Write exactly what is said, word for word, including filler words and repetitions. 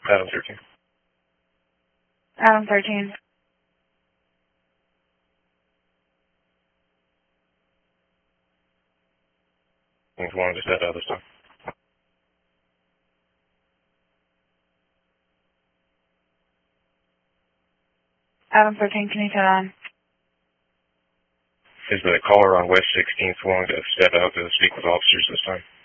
Adam thirteen. Adam thirteen. Things one to step out this time. Adam thirteen, can you turn on? Is the caller on West sixteenth willing to step out to speak with officers this time?